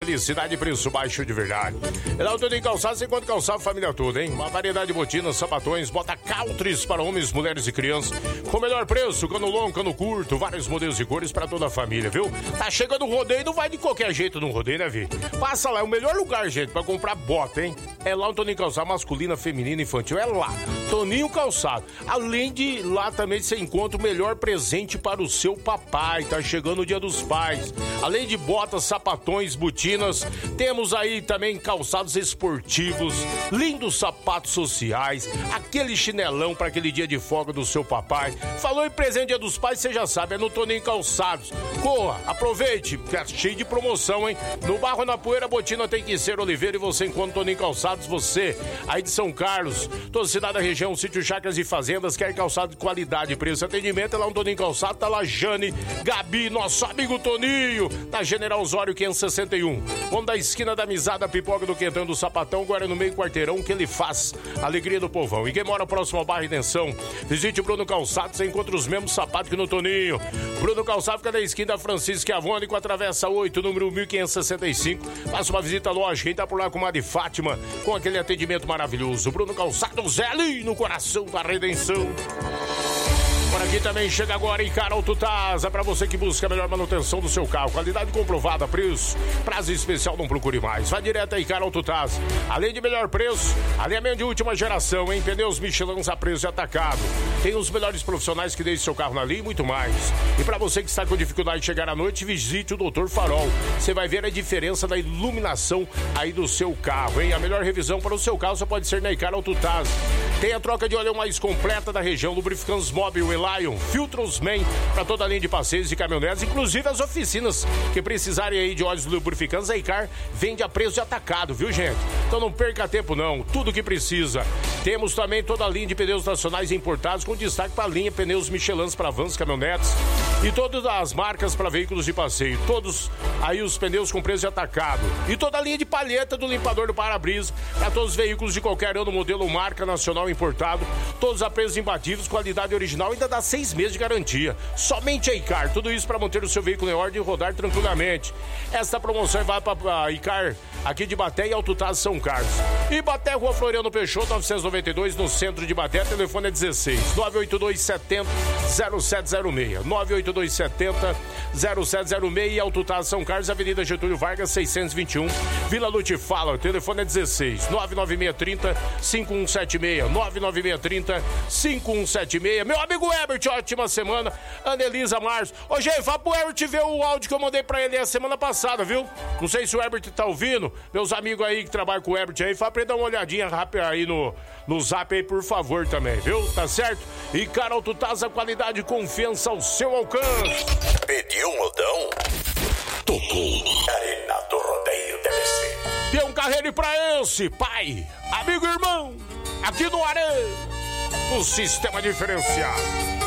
simplicidade e preço baixo de verdade. É lá o Toninho Calçados, você encontra calçado família toda, hein? Uma variedade de botinas, sapatões, bota countries para homens, mulheres e crianças. Com o melhor preço, cano longo, cano curto, vários modelos e cores para toda a família, viu? Tá chegando o rodeio, não vai de qualquer jeito no rodeio, né, Vi? Passa lá, é o melhor lugar, gente, pra comprar bota, hein? É lá o Toninho Calçado, masculina, feminina, infantil, é lá. Toninho Calçado. Além de lá também você encontra o melhor presente para o seu papai. Tá chegando o Dia dos Pais. Além de botas, sapatões, botinas, temos aí também calçados esportivos, lindos sapatos sociais, aquele chinelão para aquele dia de folga do seu papai. Falou em presente Dia dos Pais, você já sabe, é no Toninho Calçados. Corra, aproveite, que é cheio de promoção, hein? No Barro na Poeira, botina tem que ser Oliveira e você encontra o Toninho Calçados, você aí de São Carlos, toda cidade da região, sítio, chácaras e fazendas, quer calçado de qualidade, preço, atendimento, é lá um Toninho Calçado, tá lá Jane, Gabi, nosso amigo Toninho, da General Osório 561. Vamos da esquina da Amizada, Pipoca do Quentão do Sapatão, agora no meio quarteirão, que ele faz alegria do povão. E quem mora próximo ao bairro Redenção, visite o Bruno Calçado, você encontra os mesmos sapatos que no Toninho. Bruno Calçado fica na esquina da Francisco Avônico, atravessa 8, número 1565. Faça uma visita à loja, quem tá por lá com uma de Fátima, com aquele atendimento maravilhoso. Bruno Calçado, Zé ali no coração da Redenção. Por aqui também chega agora Icar Autotasa, para você que busca a melhor manutenção do seu carro. Qualidade comprovada, preço, prazo especial, não procure mais. Vá direto a Icar Autotasa. Além de melhor preço, alinhamento de última geração, hein? Pneus Michelin a preço de atacado. Tem os melhores profissionais que deixam seu carro na linha e muito mais. E para você que está com dificuldade de chegar à noite, visite o Dr. Farol. Você vai ver a diferença da iluminação aí do seu carro, hein? A melhor revisão para o seu carro só pode ser na Icar Autotasa. Tem a troca de óleo mais completa da região, lubrificantes Móbil, Lion, Filtros Man, para toda a linha de passeios e caminhonetes, inclusive as oficinas que precisarem aí de óleos lubrificantes, a Icar vende a preço de atacado, viu, gente? Então não perca tempo não, tudo que precisa. Temos também toda a linha de pneus nacionais importados, com destaque para a linha pneus Michelin para vans, caminhonetes e todas as marcas para veículos de passeio. Todos aí os pneus com preço de atacado. E toda a linha de palheta do limpador do para-brisa para todos os veículos de qualquer ano, modelo, marca nacional importado. Todos a preços imbatíveis, qualidade original, ainda dá 6 meses de garantia. Somente a Icar. Tudo isso para manter o seu veículo em ordem e rodar tranquilamente. Esta promoção vai para a Icar aqui de Baté e Autotaz São Carlos. E Baté, Rua Floriano Peixoto, 992, no centro de Baté. Telefone é 16 982 70 0706. 982 70 0706 e Autotaz São Carlos, Avenida Getúlio Vargas, 621, Vila Lute Fala. O telefone é 16 99630 5176. 99630 5176. Meu amigo Herbert, ótima semana. Anelisa Março. Ô, gente, fala pro Herbert ver o áudio que eu mandei pra ele a semana passada, viu? Não sei se o Herbert tá ouvindo. Meus amigos aí que trabalham com o Herbert aí, fala pra ele dar uma olhadinha rápida aí no zap aí, por favor, também, viu? Tá certo? E Icar Autotasa, qualidade e confiança ao seu alcance. Pediu modão? Tocou. Arena do Rodeio DLC. Dê um carreiro pra esse, pai, amigo e irmão, aqui no Arena, no Sistema Diferenciado.